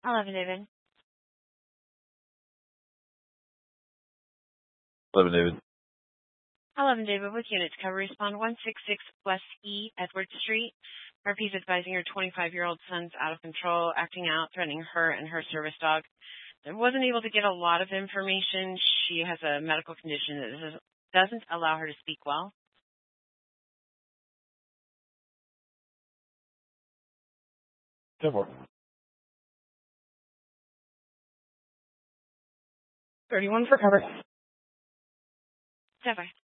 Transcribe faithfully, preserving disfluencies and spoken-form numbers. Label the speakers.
Speaker 1: eleven, David.
Speaker 2: eleven, David.
Speaker 1: eleven, David, with unit to cover. Respond one sixty-six West E, Edward Street. R P is advising your twenty-five-year-old son's out of control, acting out, threatening her and her service dog. I wasn't able to get a lot of information. She has a medical condition that doesn't allow her to speak well.
Speaker 2: ten four.
Speaker 3: thirty-one for cover.
Speaker 1: Bye-bye.